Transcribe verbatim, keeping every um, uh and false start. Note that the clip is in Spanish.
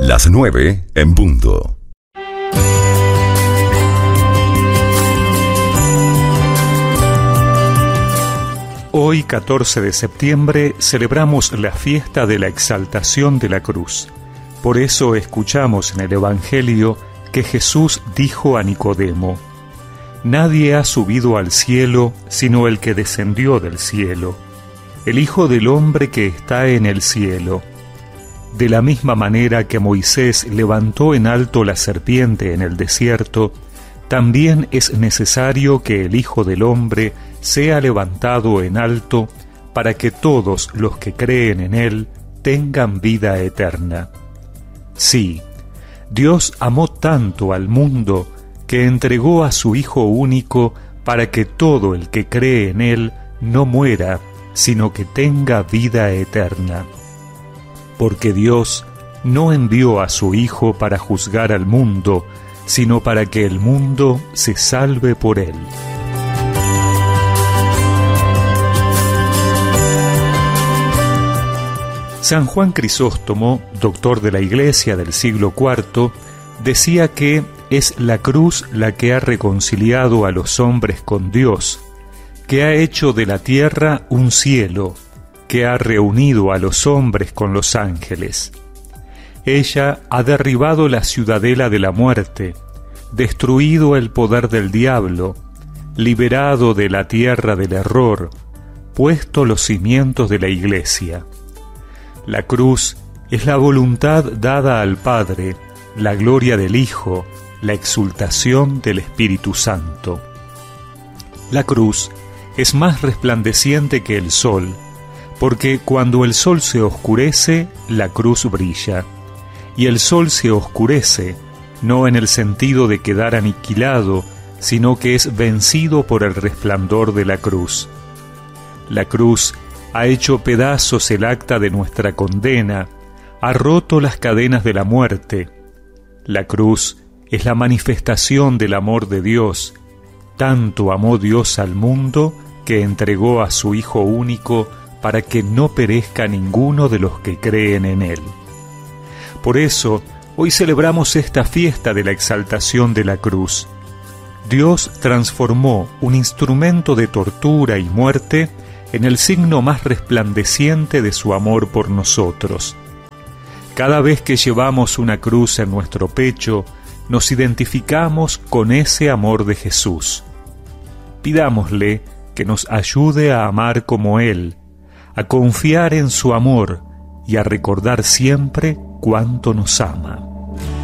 Las nueve en punto. Hoy, catorce de septiembre, celebramos la fiesta de la exaltación de la cruz. Por eso escuchamos en el Evangelio que Jesús dijo a Nicodemo: «Nadie ha subido al cielo sino el que descendió del cielo, el Hijo del Hombre que está en el cielo. De la misma manera que Moisés levantó en alto la serpiente en el desierto, también es necesario que el Hijo del Hombre sea levantado en alto, para que todos los que creen en Él tengan vida eterna». Sí, Dios amó tanto al mundo que entregó a su Hijo único para que todo el que cree en Él no muera, sino que tenga vida eterna. Porque Dios no envió a su Hijo para juzgar al mundo, sino para que el mundo se salve por Él. San Juan Crisóstomo, doctor de la Iglesia del siglo cuarto, decía que es la cruz la que ha reconciliado a los hombres con Dios, que ha hecho de la tierra un cielo, que ha reunido a los hombres con los ángeles. Ella ha derribado la ciudadela de la muerte, destruido el poder del diablo, liberado de la tierra del error, puesto los cimientos de la Iglesia. La cruz es la voluntad dada al Padre, la gloria del Hijo, la exultación del Espíritu Santo. La cruz es más resplandeciente que el sol, porque cuando el sol se oscurece, la cruz brilla, y el sol se oscurece, no en el sentido de quedar aniquilado, sino que es vencido por el resplandor de la cruz. La cruz ha hecho pedazos el acta de nuestra condena, ha roto las cadenas de la muerte. La cruz es la manifestación del amor de Dios. Tanto amó Dios al mundo que entregó a su Hijo único para que no perezca ninguno de los que creen en Él. Por eso, hoy celebramos esta fiesta de la exaltación de la cruz. Dios transformó un instrumento de tortura y muerte en el signo más resplandeciente de su amor por nosotros. Cada vez que llevamos una cruz en nuestro pecho, nos identificamos con ese amor de Jesús. Pidámosle que nos ayude a amar como Él, a confiar en su amor y a recordar siempre cuánto nos ama.